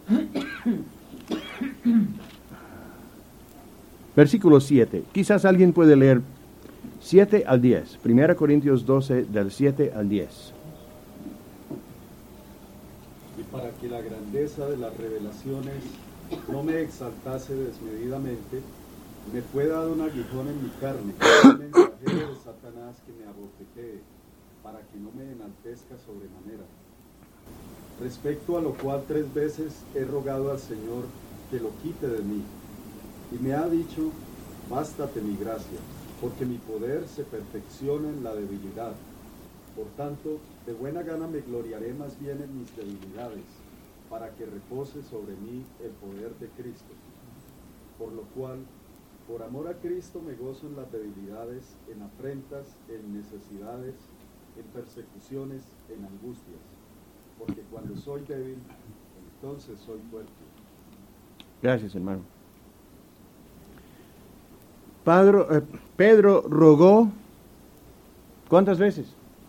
Versículo 7. Quizás alguien puede leer 7 al 10. 1 Corintios 12, del 7 al 10. Y para que la grandeza de las revelaciones no me exaltase desmedidamente, me fue dado un aguijón en mi carne, un mensajero de Satanás que me abofetee, para que no me enaltezca sobremanera. Respecto a lo cual 3 veces he rogado al Señor que lo quite de mí. Y me ha dicho, bástate mi gracia, porque mi poder se perfecciona en la debilidad. Por tanto, de buena gana me gloriaré más bien en mis debilidades, para que repose sobre mí el poder de Cristo. Por lo cual, por amor a Cristo me gozo en las debilidades, en afrentas, en necesidades, en persecuciones, en angustias. Porque cuando soy débil, entonces soy fuerte. Gracias, hermano. Pedro rogó, ¿cuántas veces?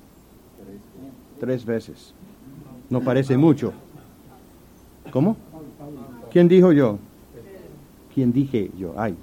3 veces. No parece mucho. ¿Cómo? ¿Quién dijo yo? ¿Quién dije yo? Ay.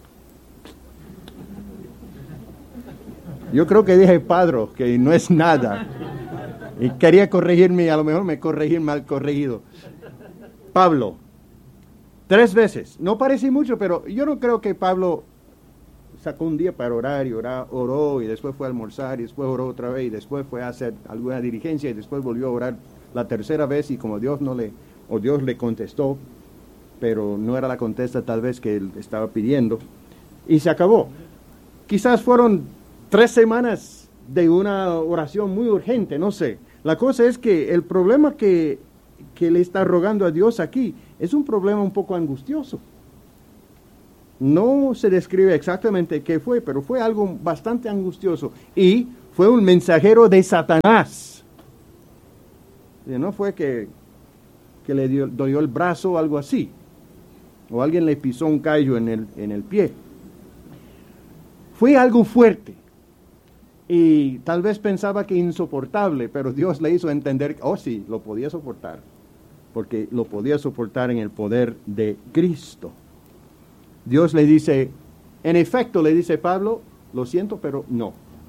Yo creo que dije Pedro, que no es nada. Y quería corregirme, a lo mejor me corregí mal corregido. Pablo, 3 veces. No parece mucho, pero yo no creo que Pablo sacó un día para orar y oró y después fue a almorzar y después oró otra vez y después fue a hacer alguna diligencia y después volvió a orar la tercera vez y como Dios le contestó, pero no era la contesta tal vez que él estaba pidiendo y se acabó. Quizás fueron 3 semanas de una oración muy urgente, no sé. La cosa es que el problema que le está rogando a Dios aquí es un problema un poco angustioso. No se describe exactamente qué fue, pero fue algo bastante angustioso. Y fue un mensajero de Satanás. No fue que le dolió el brazo o algo así. O alguien le pisó un callo en el pie. Fue algo fuerte. Y tal vez pensaba que insoportable, pero Dios le hizo entender, oh sí, lo podía soportar. Porque lo podía soportar en el poder de Cristo. Dios le dice, en efecto le dice Pablo, lo siento, pero no.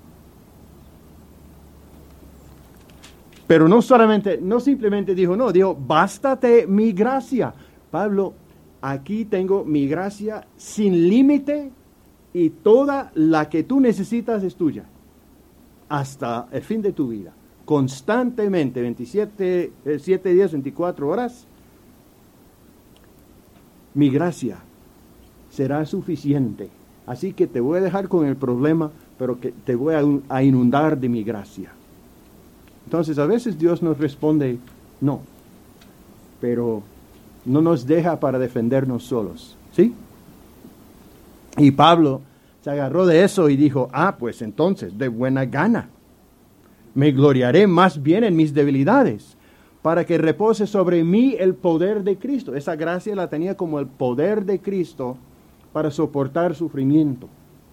Pero no simplemente dijo no, dijo, bástate mi gracia. Pablo, aquí tengo mi gracia sin límite y toda la que tú necesitas es tuya. Hasta el fin de tu vida. Constantemente, 7 días, 24 horas, mi gracia será suficiente. Así que te voy a dejar con el problema, pero que te voy a inundar de mi gracia. Entonces a veces Dios nos responde no, pero no nos deja para defendernos solos, ¿sí? Y Pablo se agarró de eso y dijo, pues entonces de buena gana me gloriaré más bien en mis debilidades, para que repose sobre mí el poder de Cristo. Esa gracia la tenía como el poder de Cristo para soportar sufrimiento.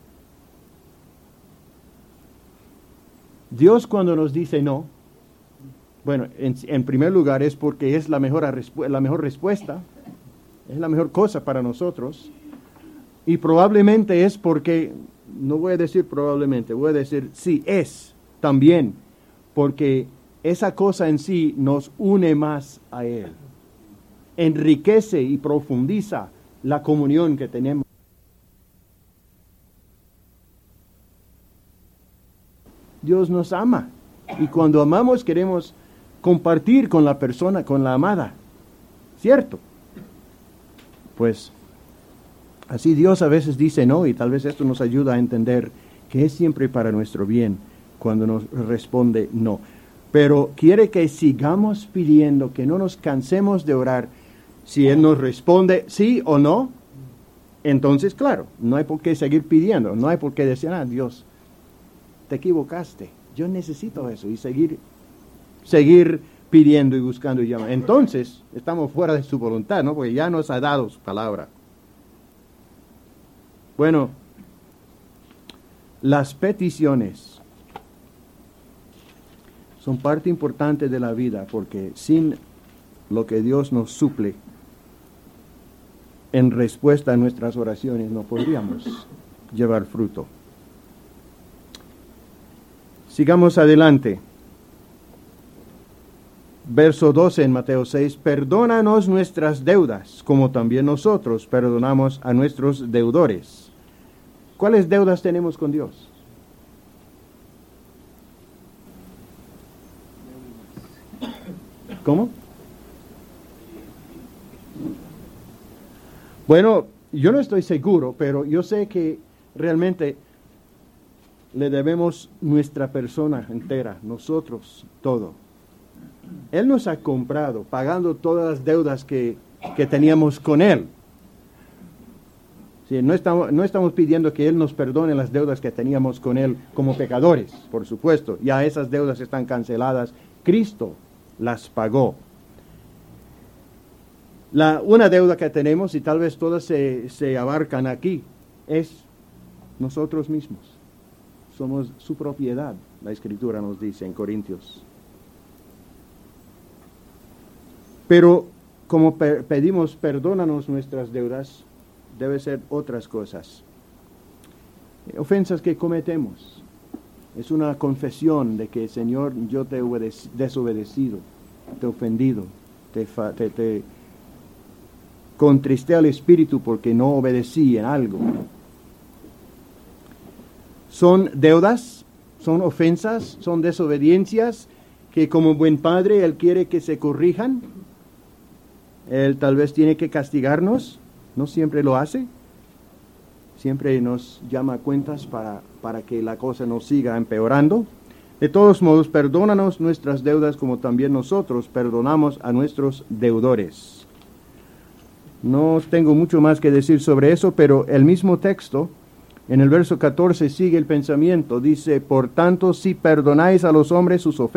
Dios cuando nos dice no, bueno, en primer lugar es porque es la mejor respuesta, es la mejor cosa para nosotros, y probablemente es porque, no voy a decir probablemente, voy a decir sí, es también, porque esa cosa en sí nos une más a Él, enriquece y profundiza la comunión que tenemos. Dios nos ama y cuando amamos queremos compartir con la persona, con la amada, ¿cierto? Pues así Dios a veces dice no y tal vez esto nos ayuda a entender que es siempre para nuestro bien cuando nos responde no. Pero quiere que sigamos pidiendo, que no nos cansemos de orar. Si Él nos responde sí o no, entonces claro, no hay por qué seguir pidiendo, no hay por qué decir, Dios, te equivocaste, yo necesito eso y seguir pidiendo y buscando y llamando. Entonces estamos fuera de su voluntad, ¿no? Porque ya nos ha dado su palabra. Bueno, las peticiones son parte importante de la vida porque sin lo que Dios nos suple en respuesta a nuestras oraciones no podríamos llevar fruto. Sigamos adelante. Verso 12 en Mateo 6, perdónanos nuestras deudas, como también nosotros perdonamos a nuestros deudores. ¿Cuáles deudas tenemos con Dios? ¿Cómo? Bueno, yo no estoy seguro, pero yo sé que realmente le debemos nuestra persona entera, nosotros, todo. Él nos ha comprado, pagando todas las deudas que teníamos con Él. Sí, no estamos pidiendo que Él nos perdone las deudas que teníamos con Él como pecadores, por supuesto. Ya esas deudas están canceladas. Cristo las pagó. Una deuda que tenemos, y tal vez todas se abarcan aquí, es nosotros mismos. Somos su propiedad, la Escritura nos dice en Corintios. Pero como pedimos perdónanos nuestras deudas, debe ser otras cosas. Ofensas que cometemos. Es una confesión de que, Señor, yo te he desobedecido, te he ofendido, te contristé al Espíritu porque no obedecí en algo. Son deudas, son ofensas, son desobediencias que como buen padre Él quiere que se corrijan. Él tal vez tiene que castigarnos, no siempre lo hace. Siempre nos llama a cuentas para que la cosa no siga empeorando. De todos modos, perdónanos nuestras deudas como también nosotros perdonamos a nuestros deudores. No tengo mucho más que decir sobre eso, pero el mismo texto, en el verso 14, sigue el pensamiento. Dice, por tanto, si perdonáis a los hombres sus ofensas,